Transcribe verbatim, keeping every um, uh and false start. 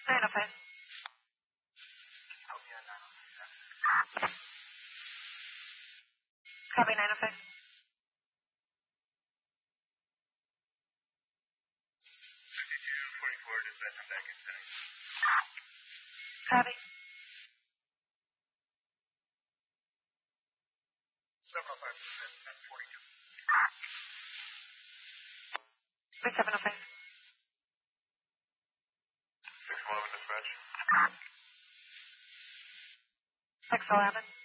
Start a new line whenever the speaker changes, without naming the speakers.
nine oh five. Copy nine oh five.
fifty-two forty-four, dispatch, I'm back in center.
Copy.
seven oh five, dispatch, ten forty-two.
seven oh five.
six eleven, dispatch.
six eleven.